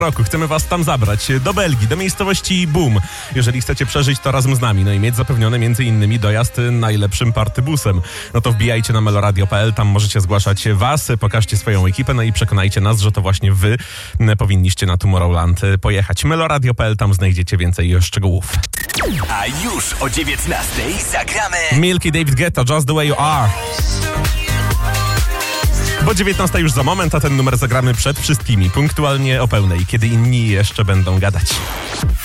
roku. Chcemy was tam zabrać do Belgii, do miejscowości Boom. Jeżeli chcecie przeżyć to razem z nami, no i mieć zapewniony m.in. dojazd najlepszym partybusem, no to wbijajcie na meloradio.pl, tam możecie zgłaszać was, pokażcie swoją ekipę, no i przekonajcie nas, że to właśnie wy powinniście na Tomorrowland pojechać. meloradio.pl, tam znajdziecie więcej szczegółów. A już o 19:00 zagramy Milky, David Guetta, Just the Way You Are. Bo 19 już za moment, a ten numer zagramy przed wszystkimi, punktualnie o pełnej, kiedy inni jeszcze będą gadać.